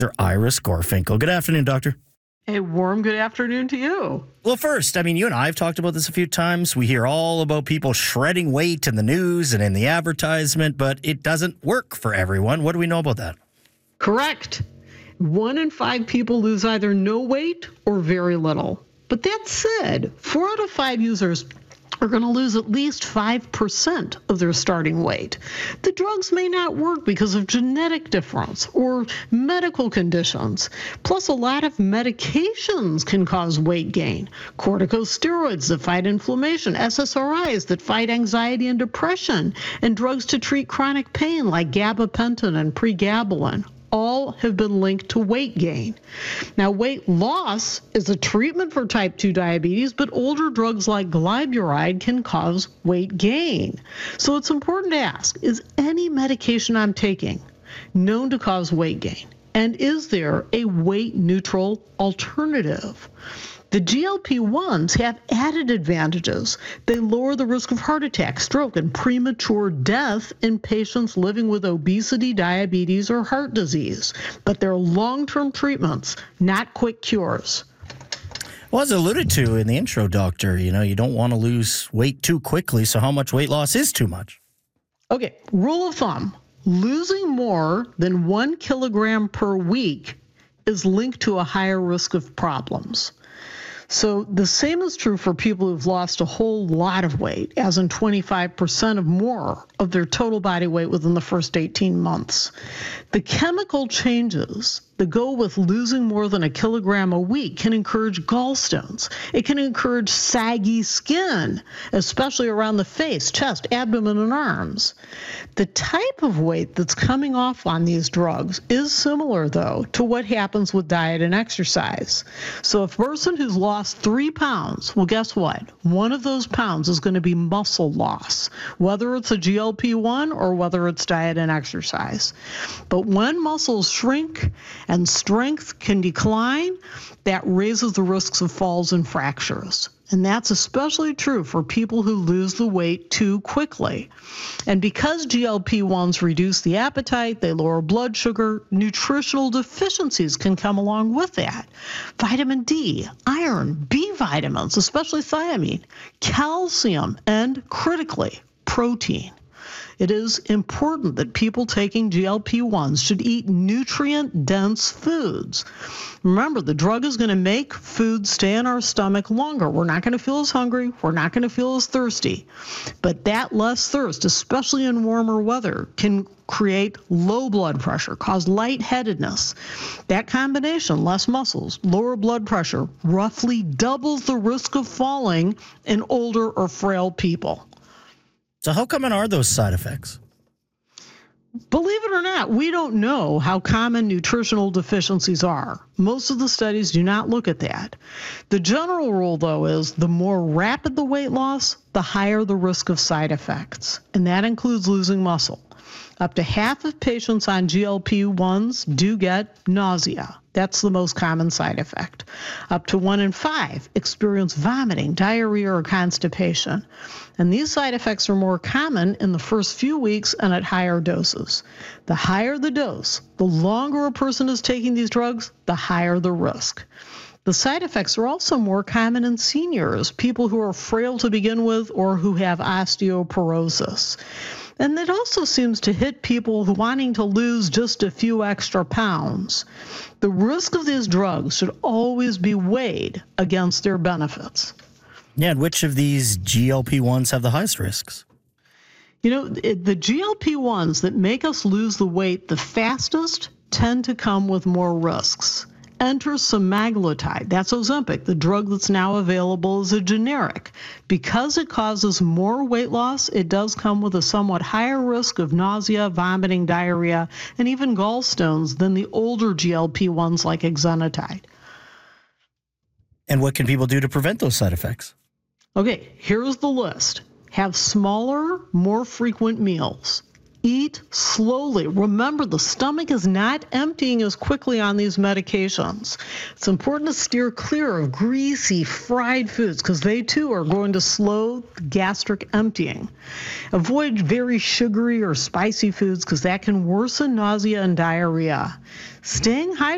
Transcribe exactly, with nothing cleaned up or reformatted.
Doctor Iris Gorfinkel. Good afternoon, doctor. A warm good afternoon to you. Well, first, I mean, you and I have talked about this a few times. We hear all about people shredding weight in the news and in the advertisement, but it doesn't work for everyone. What do we know about that? Correct. One in five people lose either no weight or very little. But that said, four out of five users are going to lose at least five percent of their starting weight. The drugs may not work because of genetic difference or medical conditions. Plus, a lot of medications can cause weight gain. Corticosteroids that fight inflammation, S S R Is that fight anxiety and depression, and drugs to treat chronic pain like gabapentin and pregabalin. All have been linked to weight gain. Now, weight loss is a treatment for type two diabetes, but older drugs like glyburide can cause weight gain. So it's important to ask, is any medication I'm taking known to cause weight gain? And is there a weight-neutral alternative? The G L P ones have added advantages. They lower the risk of heart attack, stroke, and premature death in patients living with obesity, diabetes, or heart disease. But they're long-term treatments, not quick cures. Well, as alluded to in the intro, doctor, you know, you don't want to lose weight too quickly, so how much weight loss is too much? Okay, rule of thumb, losing more than one kilogram per week is linked to a higher risk of problems. So the same is true for people who've lost a whole lot of weight, as in twenty-five percent or more of their total body weight within the first eighteen months. The chemical changes that go with losing more than a kilogram a week can encourage gallstones. It can encourage saggy skin, especially around the face, chest, abdomen, and arms. The type of weight that's coming off on these drugs is similar, though, to what happens with diet and exercise. So if a person who's lost three pounds, well, guess what? One of those pounds is going to be muscle loss, whether it's a G L P one or whether it's diet and exercise. But when muscles shrink and strength can decline, that raises the risks of falls and fractures. And that's especially true for people who lose the weight too quickly. And because G L P ones reduce the appetite, they lower blood sugar, nutritional deficiencies can come along with that. Vitamin D, iron, B vitamins, especially thiamine, calcium, and critically, protein. It is important that people taking G L P ones should eat nutrient-dense foods. Remember, the drug is going to make food stay in our stomach longer. We're not going to feel as hungry. We're not going to feel as thirsty. But that less thirst, especially in warmer weather, can create low blood pressure, cause lightheadedness. That combination, less muscles, lower blood pressure, roughly doubles the risk of falling in older or frail people. So how common are those side effects? Believe it or not, we don't know how common nutritional deficiencies are. Most of the studies do not look at that. The general rule, though, is the more rapid the weight loss, the higher the risk of side effects, and that includes losing muscle. Up to half of patients on G L P ones do get nausea. That's the most common side effect. Up to one in five experience vomiting, diarrhea, or constipation. And these side effects are more common in the first few weeks and at higher doses. The higher the dose, the longer a person is taking these drugs, the higher the risk. The side effects are also more common in seniors, people who are frail to begin with or who have osteoporosis. And it also seems to hit people who wanting to lose just a few extra pounds. The risk of these drugs should always be weighed against their benefits. Yeah, and which of these G L P ones have the highest risks? You know, the G L P ones that make us lose the weight the fastest tend to come with more risks. Enter semaglutide. That's Ozempic, the drug that's now available as a generic. Because it causes more weight loss, it does come with a somewhat higher risk of nausea, vomiting, diarrhea, and even gallstones than the older G L P ones like exenatide. And what can people do to prevent those side effects? Okay, here's the list. Have smaller, more frequent meals. Eat slowly. Remember, the stomach is not emptying as quickly on these medications. It's important to steer clear of greasy, fried foods because they too are going to slow gastric emptying. Avoid very sugary or spicy foods because that can worsen nausea and diarrhea. Staying hydrated